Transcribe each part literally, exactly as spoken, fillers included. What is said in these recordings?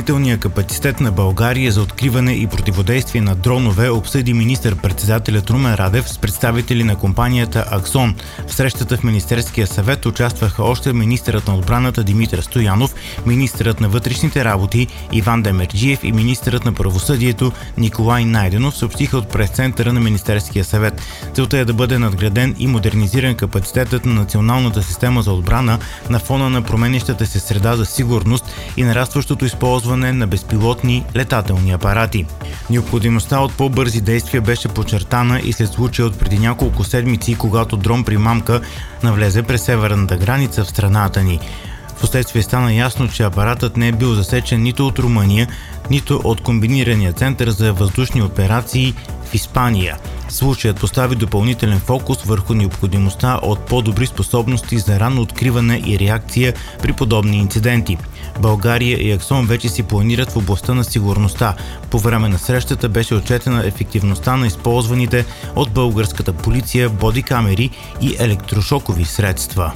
отбранителния капацитет на България за откриване и противодействие на дронове обсъди министър-председателят Румен Радев с представители на компанията Аксон. В срещата в Министерския съвет участваха още министърът на отбраната Димитър Стоянов, министърът на вътрешните работи Иван Демерджиев и министърът на правосъдието Николай Найденов, съобщиха от прес-центъра на Министерския съвет. Целта е да бъде надграден и модернизиран капацитетът на националната система за отбрана на фона на променящата се среда за сигурност и нарастващото използване на безпилотни летателни апарати. Необходимостта от по-бързи действия беше подчертана и след случая от преди няколко седмици, когато дрон примамка навлезе през северната граница в страната ни. Впоследствие стана ясно, че апаратът не е бил засечен нито от Румъния, нито от комбинирания център за въздушни операции в Испания. Случаят постави допълнителен фокус върху необходимостта от по-добри способности за ранно откриване и реакция при подобни инциденти. България и Аксон вече си планират в областта на сигурността. По време на срещата беше отчетена ефективността на използваните от българската полиция бодикамери и електрошокови средства.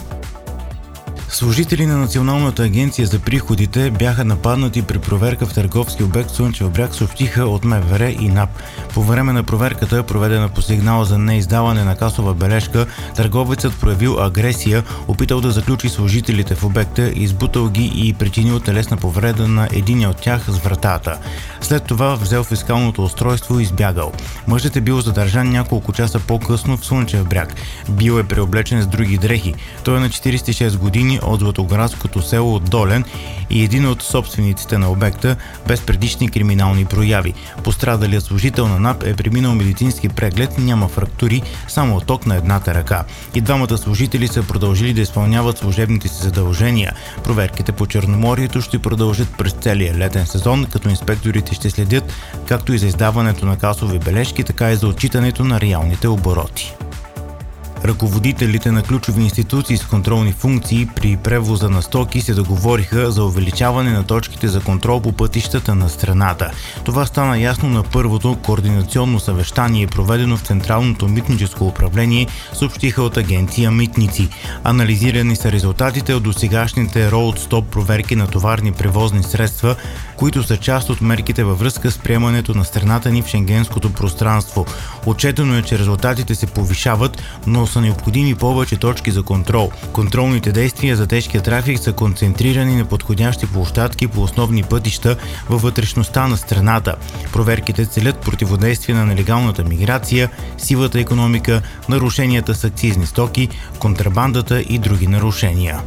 Служители на Националната агенция за приходите бяха нападнати при проверка в търговски обект Слънчев бряг, съобщиха от МВР и НАП. По време на проверката, проведена по сигнал за неиздаване на касова бележка, търговецът проявил агресия, опитал да заключи служителите в обекта, избутал ги и причинил телесна повреда на единия от тях с вратата. След това взел фискалното устройство и избягал. Мъжът е бил задържан няколко часа по-късно в Слънчев бряг. Бил е преоблечен с други дрехи. Той е на четирийсет и шест години, от златоградското село Долен и един от собствениците на обекта без предишни криминални прояви. Пострадалият служител на НАП е преминал медицински преглед, няма фрактури, само оток на едната ръка. И двамата служители са продължили да изпълняват служебните си задължения. Проверките по Черноморието ще продължат през целия летен сезон, като инспекторите ще следят както и за издаването на касови бележки, така и за отчитането на реалните обороти. Ръководителите на ключови институции с контролни функции при превоза на стоки се договориха за увеличаване на точките за контрол по пътищата на страната. Това стана ясно на първото координационно съвещание, проведено в Централното митническо управление, съобщиха от агенция Митници. Анализирани са резултатите от досегашните роуд-стоп проверки на товарни превозни средства, които са част от мерките във връзка с приемането на страната ни в шенгенското пространство. Отчетено е, че резултатите се повишават, но са необходими повече точки за контрол. Контролните действия за тежкия трафик са концентрирани на подходящи площадки по основни пътища във вътрешността на страната. Проверките целят противодействие на нелегалната миграция, сивата икономика, нарушенията с акцизни стоки, контрабандата и други нарушения.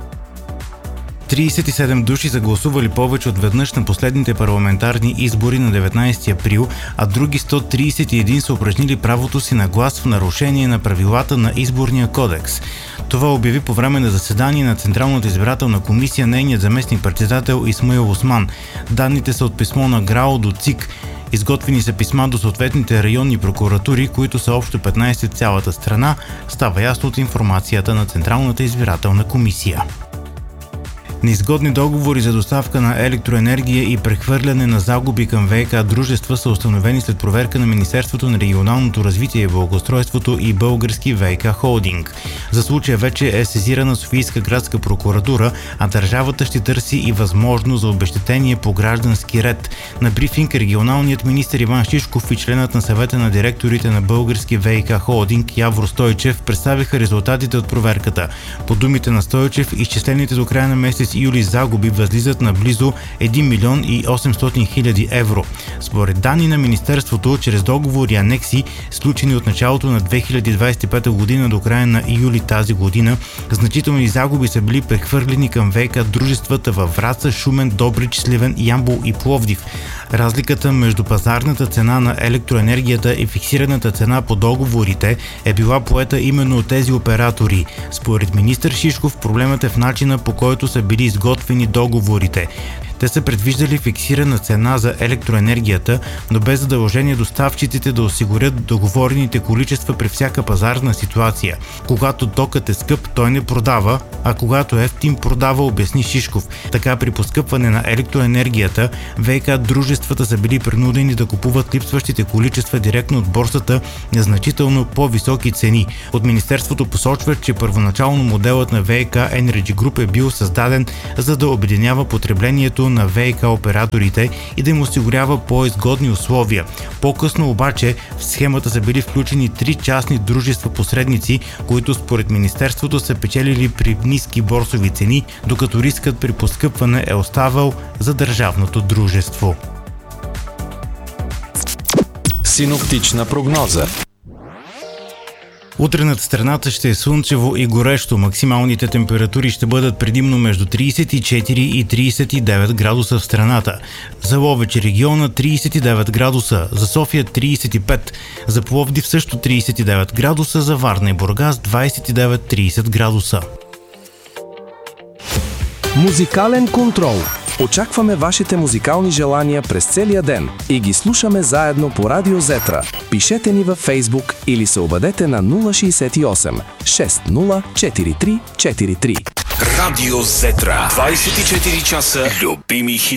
трийсет и седем души са гласували повече от веднъж на последните парламентарни избори на деветнайсети април, а други сто трийсет и един са упражнили правото си на глас в нарушение на правилата на изборния кодекс. Това обяви по време на заседание на Централната избирателна комисия нейният заместник-председател Исмаил Осман. Данните са от писмо на ГРАО до ЦИК. Изготвени са писма до съответните районни прокуратури, които са общо петнайсет в цялата страна, става ясно от информацията на Централната избирателна комисия. Неизгодни договори за доставка на електроенергия и прехвърляне на загуби към ВиК дружества са установени след проверка на Министерството на регионалното развитие и благоустройството и Български ВиК холдинг. За случая вече е сезирана Софийска градска прокуратура, а държавата ще търси и възможност за обезщетение по граждански ред. На брифинг регионалният министър Иван Шишков и членът на съвета на директорите на Български ВиК холдинг Явор Стойчев представиха резултатите от проверката. По думите на Стойчев, изчислените до края на месец юли загуби възлизат на близо един милион и осемстотин хиляди евро. Според данни на Министерството, чрез договори и анекси, сключени от началото на две хиляди двайсет и пета година до края на юли тази година, значителни загуби са били прехвърлени към ВиК дружествата във Враца, Шумен, Добрич, Сливен, Ямбол и Пловдив. Разликата между пазарната цена на електроенергията и фиксираната цена по договорите е била поета именно от тези оператори. Според министър Шишков, проблемът е в начина, по който са били изготвени договорите. Те са предвиждали фиксирана цена за електроенергията, но без задължение доставчиците да осигурят договорените количества при всяка пазарна ситуация. Когато токът е скъп, той не продава, а когато е евтин, продава, обясни Шишков. Така при поскъпване на електроенергията, ВиК дружествата са били принудени да купуват липсващите количества директно от борсата на значително по-високи цени. От Министерството посочват, че първоначално моделът на ВиК Energy Group е бил създаден, за да обединява потреблението на ВиК операторите и да им осигурява по-изгодни условия. По-късно обаче в схемата са били включени три частни дружества посредници, които според Министерството са печелили при ниски борсови цени, докато рискът при поскъпване е оставал за държавното дружество. Синоптична прогноза. Утре над страната ще е слънчево и горещо. Максималните температури ще бъдат предимно между трийсет и четири и трийсет и девет градуса в страната. За Ловеч региона трийсет и девет градуса, за София трийсет и пет, за Пловдив също трийсет и девет градуса, за Варна и Бургас двайсет и девет до трийсет градуса. Музикален контрол. Очакваме вашите музикални желания през целия ден и ги слушаме заедно по Радио Зетра. Пишете ни във Фейсбук или се обадете на нула шейсет и осем шест нула четири три четири три. Радио Зетра. двайсет и четири часа любими хит.